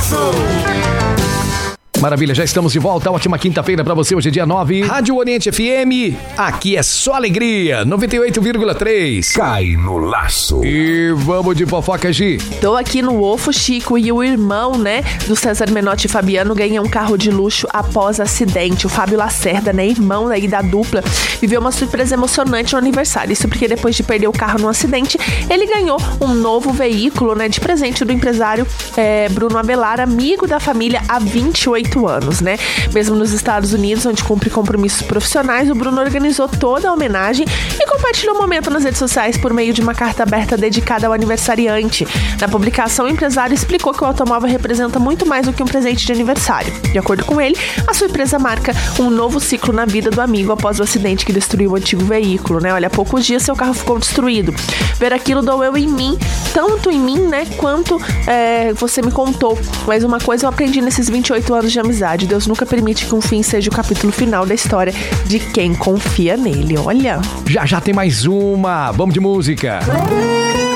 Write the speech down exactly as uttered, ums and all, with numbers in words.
Laço. Maravilha, já estamos de volta. Ótima quinta-feira pra você, hoje é dia nove. Rádio Oriente F M, aqui é só alegria, noventa e oito vírgula três. Cai no laço. E vamos de fofoca, Gi. Tô aqui no Ofo, Chico e o irmão, né, do César Menotti e Fabiano ganham um carro de luxo após acidente. O Fábio Lacerda, né, irmão aí da dupla, viveu uma surpresa emocionante no aniversário. Isso porque depois de perder o carro num acidente, ele ganhou um novo veículo, né, de presente do empresário é, Bruno Avelar, amigo da família há vinte e oito anos, né? Mesmo nos Estados Unidos, onde cumpre compromissos profissionais, o Bruno organizou toda a homenagem e compartilhou o momento nas redes sociais por meio de uma carta aberta dedicada ao aniversariante. Na publicação, o empresário explicou que o automóvel representa muito mais do que um presente de aniversário. De acordo com ele, a surpresa marca um novo ciclo na vida do amigo após o acidente que destruiu o antigo veículo, né? Olha, há poucos dias seu carro ficou destruído. Ver aquilo doeu em mim, tanto em mim, né, quanto é, você me contou. Mas uma coisa eu aprendi nesses vinte e oito anos de amizade: Deus nunca permite que um fim seja o capítulo final da história de quem confia nele. Olha. Já já tem mais uma. Vamos de música.